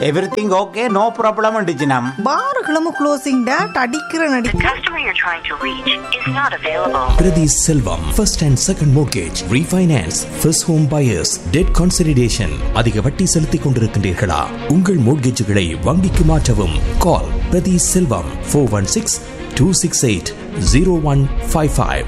Everything okay, no problem அண்டிச்சினம். பாருகளும் closing date அடிக்கிற நடி. The customer you're trying to reach is not available. Priti Selvam, first and second mortgage, refinance, first home buyers, debt consolidation. அதிக வட்டி செலுத்திக் கொண்டிருக்கின்றீர்களா? உங்கள் மோட்கேஜுகளை வங்கிக்கு மாற்றவும். கால் பிரதி செல்வம் 416-268-0155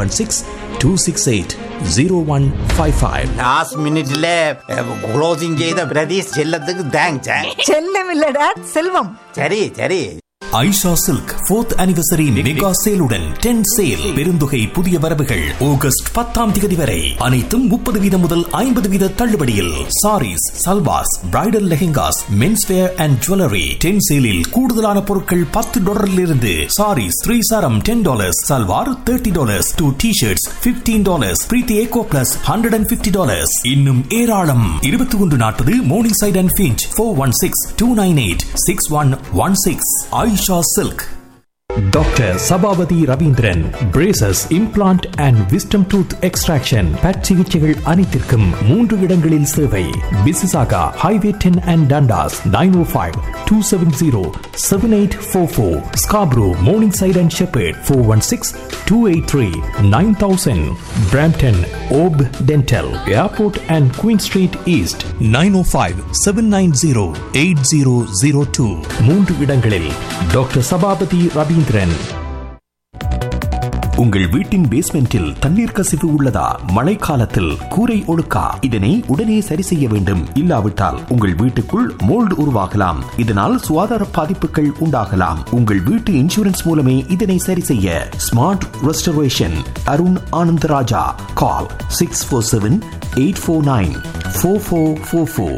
416-268-0155. லாஸ்ட் மினிட்ல க்ளோசிங் செய்த பிரதீஷ் செல்லத்துக்கு தேங்க்ஸ். செல்லம் இல்ல டேட், செல்வம். சரி சரி. Aisha silk 4th anniversary mega சேலுடன் 10 sale பெருந்தொகை புதிய வரவுகள் ஆகஸ்ட் 10 வரை அனைத்தும் 30% முதல் 50% தள்ளுபடியில். Saris, salwars, bridal lehengas, men's where and jewellery 10 சேலில் கூடுதலான பொருட்கள் $10 சாரீஸ் 3 சாரம் $10, சல்வார் $30, 2 டி-ஷர்ட்ஸ் $15, பிரீத்தி ஏகோ பிளஸ் $150. இன்னும் ஏராளம். 2140 morning side and Finch 416-298-6116. Aisha Silk. Doctor Sabapathi Ravindran, braces, implant and wisdom tooth extraction, but சிகிச்சைகள் அனைத்திற்கும் 3 இடங்களில் சேவை. பிசிசாகா highway 10 and Dundas 905-270-7844. Scarborough, morning side and shepherd 416-283-9000. Brampton Hope dental, airport and queen street east 905-790-8002. 3 இடங்களில் doctor Sabapathi Ravindran. உங்கள் வீட்டின் பேஸ்மெண்டில் தண்ணீர் கசிவு உள்ளதா? மழைக்காலத்தில் கூரை ஒழுக்கா? இதனை உடனே சரி செய்ய வேண்டும். இல்லாவிட்டால் உங்கள் வீட்டுக்குள் மோல்டு உருவாகலாம். இதனால் சுகாதார பாதிப்புகள் உண்டாகலாம். உங்கள் வீட்டு இன்சூரன்ஸ் மூலமே இதனை சரி செய்ய. Smart restoration, Arun Anandaraja. கால் 647-849-4444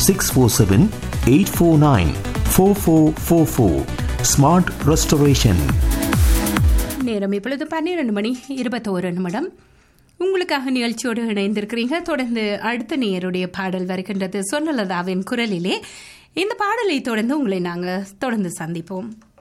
647-849-4444. Smart restoration. நேரம் இப்பொழுது 12:21. உங்களுக்காக நிகழ்ச்சியோடு இணைந்திருக்கிறீங்க. தொடர்ந்து அடுத்த நேயருடைய பாடல் வருகின்றது, சொன்னலதாவின் குரலிலே. இந்த பாடலை தொடர்ந்து உங்களை நாங்கள் தொடர்ந்து சந்திப்போம்.